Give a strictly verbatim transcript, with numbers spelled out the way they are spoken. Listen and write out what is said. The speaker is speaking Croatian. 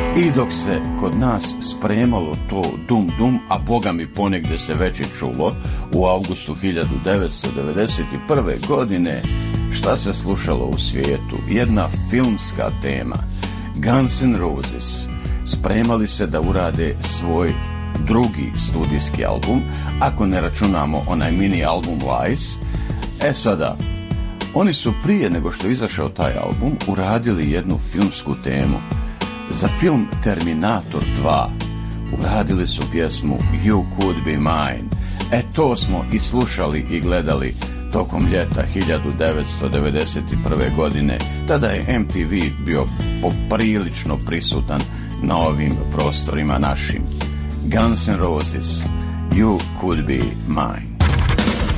I dok se kod nas spremalo to dum-dum, a boga mi ponegdje se već i čulo, u avgustu hiljadu devetsto devedeset prve. godine, šta se slušalo u svijetu? Jedna filmska tema. Guns N' Roses spremali se da urade svoj drugi studijski album, ako ne računamo onaj mini album Lies. E sada, oni su prije nego što je izašao taj album uradili jednu filmsku temu. Za film Terminator dva uradili su pjesmu You Could Be Mine. E to smo i slušali i gledali tokom ljeta hiljadu devetsto devedeset prve. godine. Tada je M T V bio poprilično prisutan na ovim prostorima našim. Guns N' Roses, You Could Be Mine.